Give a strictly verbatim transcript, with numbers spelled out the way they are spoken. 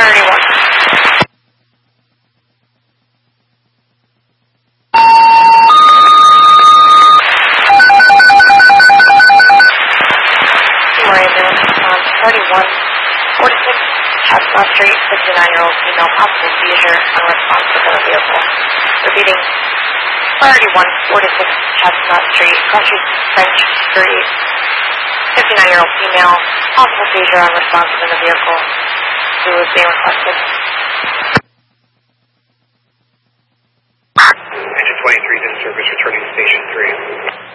thirty-one. thirty-one forty-six Chestnut Street, fifty-nine-year-old female, possible seizure, unresponsive in a vehicle. Repeating, thirty-one forty-six Chestnut Street, Country French Street, fifty-nine-year-old female, possible seizure, unresponsive in a vehicle. Who is being requested? Engine twenty-three is in service, returning to station three.